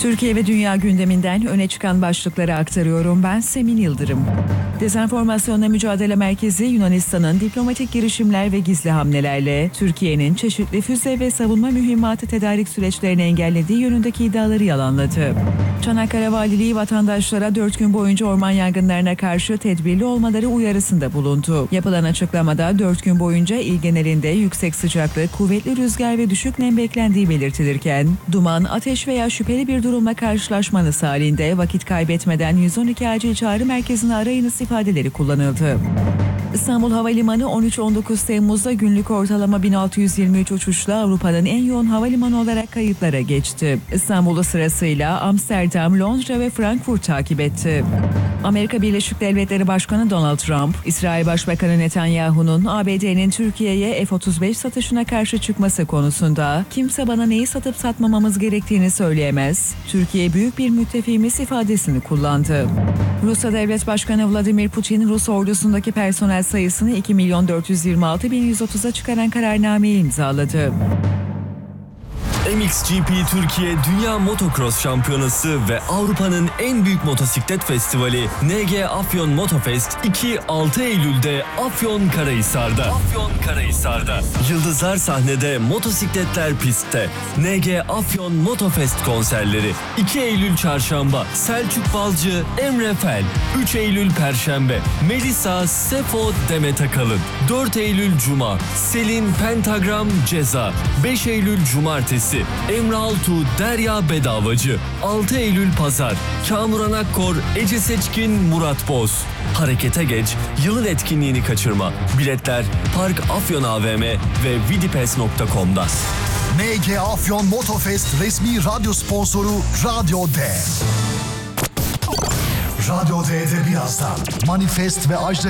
Türkiye ve dünya gündeminden öne çıkan başlıkları aktarıyorum. Ben Semin Yıldırım. Dezenformasyonla Mücadele Merkezi Yunanistan'ın diplomatik girişimler ve gizli hamlelerle Türkiye'nin çeşitli füze ve savunma mühimmatı tedarik süreçlerini engellediği yönündeki iddiaları yalanladı. Çanakkale Valiliği vatandaşlara 4 gün boyunca orman yangınlarına karşı tedbirli olmaları uyarısında bulundu. Yapılan açıklamada 4 gün boyunca il genelinde yüksek sıcaklık, kuvvetli rüzgar ve düşük nem beklendiği belirtilirken, duman, ateş veya şüpheli bir durumla karşılaşmanız halinde vakit kaybetmeden 112 acil çağrı merkezini arayınız ifadeleri kullanıldı. İstanbul Havalimanı 13-19 Temmuz'da günlük ortalama 1623 uçuşla Avrupa'nın en yoğun havalimanı olarak kayıtlara geçti. İstanbul'u sırasıyla Amsterdam, Londra ve Frankfurt takip etti. Amerika Birleşik Devletleri Başkanı Donald Trump, İsrail Başbakanı Netanyahu'nun ABD'nin Türkiye'ye F-35 satışına karşı çıkması konusunda kimse bana neyi satıp satmamamız gerektiğini söyleyemez, Türkiye büyük bir müttefiğimiz ifadesini kullandı. Rusya Devlet Başkanı Vladimir Putin, Rus ordusundaki personel sayısını 2.426.130'a çıkaran kararnameyi imzaladı. MXGP Türkiye Dünya Motocross Şampiyonası ve Avrupa'nın en büyük motosiklet festivali NG Afyon Motofest 2-6 Eylül'de Afyonkarahisar'da. Yıldızlar sahnede, motosikletler pistte. NG Afyon Motofest konserleri 2 Eylül Çarşamba Selçuk Balcı, Emre Fel. 3 Eylül Perşembe Melisa, Sefo, Demet Akalın. 4 Eylül Cuma Selin, Pentagram, Ceza. 5 Eylül Cumartesi Emre Altuğ, Derya Bedavacı. 6 Eylül Pazar Kamuran Akkor, Ece Seçkin, Murat Boz. Harekete geç, yılın etkinliğini kaçırma. Biletler Park Afyon AVM ve vidipass.com'da. MG Afyon Motofest resmi radyo sponsoru Radyo D. Radyo D'de birazdan Manifest ve Ajda